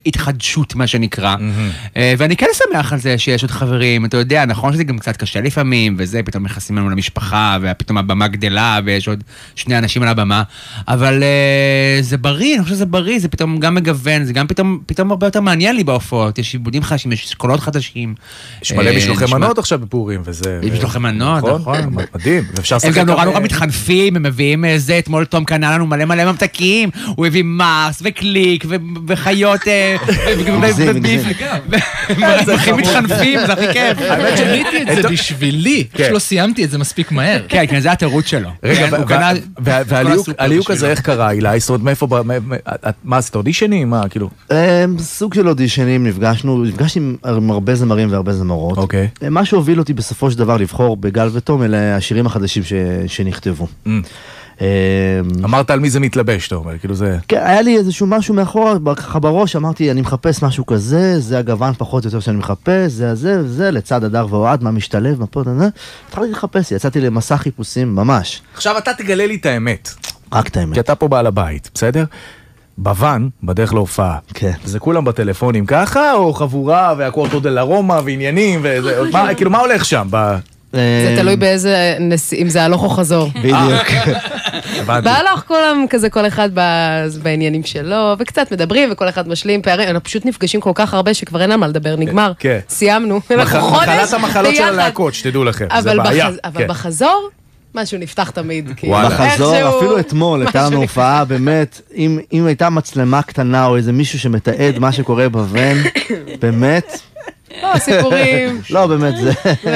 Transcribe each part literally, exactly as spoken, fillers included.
התחדשות, מה שנקרא. ואני כן שמח על זה שיש עוד חברים, אתה יודע, נכון שזה גם קצת קשה לפעמים, וזה, פתאום נכנסים לנו למשפחה, ופתאום הבמה גדלה, ויש עוד שני אנשים על הבמה, אבל זה בריא, אני חושב שזה בריא, זה פתאום גם מגוון, זה גם פתאום הרבה יותר מעניין לי בהופעות, יש עיבודים חדשים, יש קולות חדשים. יש מלא משלוחי מנות עכשיו בפורים, וזה... משלוחי מנות, נכון. מדהים, ואפשר הם גם נורא נורא מתחנפים, הם מביאים זה, אתמול תום קנה לנו מלא מלא ממתקים, הוא הביא מס וקליק וחיות וביף, והם הכי מתחנפים, זה הכי כיף. האמת שמיתי את זה בשבילי, שלא סיימתי את זה מספיק מהר. כן, כן, זה התירוץ שלו. רגע, והליוק הזה איך קרה, אילי? זאת אומרת, מאיפה, מה, עשית אודישנים? מה, כאילו? סוג של אודישנים, נפגשנו, נפגשתי עם הרבה זמרים והרבה זמרות. אוקיי. מה שהוביל אותי בסופו של דבר לבחור בגל ותום, אלה השירים החדשים שנכתבו. אמרת על מי זה מתלבש, אתה אומר, כאילו זה... כן, היה לי איזשהו משהו מאחורה, ככה בראש, אמרתי, אני מחפש משהו כזה, זה הגוון פחות או יותר שאני מחפש, זה הזה, זה, לצד הדר ואוהד, מה משתלב, מה פה, זה, התחלתי לחפש, יצאתי למסע חיפושים, ממש. עכשיו אתה תגלה לי את האמת. רק את האמת. כי אתה פה בעל הבית, בסדר? בוון, בדרך להופעה. כן. זה כולם בטלפונים ככה, או חבורה, והקורטו דל ארומה, ועניינים, וזה, מה, כאילו, מה הולך שם? זה תלוי באיזה, אם זה הלוך או חזור. בדיוק. בהלוך כולם כזה, כל אחד בעניינים שלו, וקצת מדברים, וכל אחד משלים פערים, אנחנו פשוט נפגשים כל כך הרבה שכבר אין על מה לדבר, נגמר, סיימנו. מחלת המחלות של הלהקות, שתדעו לכם, זה בעיה. אבל בחזור, משהו נפתח תמיד. בחזור, אפילו אתמול, הייתה לנו הופעה, באמת, אם הייתה מצלמה קטנה, או איזה מישהו שמתעד מה שקורה בבן, באמת, לא, סיפורים. לא, באמת זה.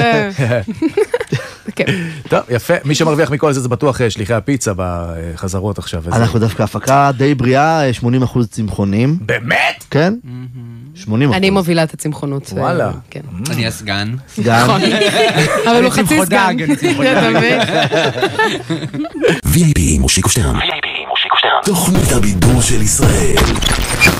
טוב, יפה. מי שמרוויח מכל זה, זה בטוח שליחי הפיצה בחזרות עכשיו. אנחנו דווקא הפקה די בריאה, שמונים אחוז צמחונים. באמת? כן? שמונים אחוז. אני מובילה את הצמחונות. וואלה. אני הסגן. סגן. אבל הוא חצי סגן. וי איי פי מושיקו שטרן. תוכנית הבידור של ישראל.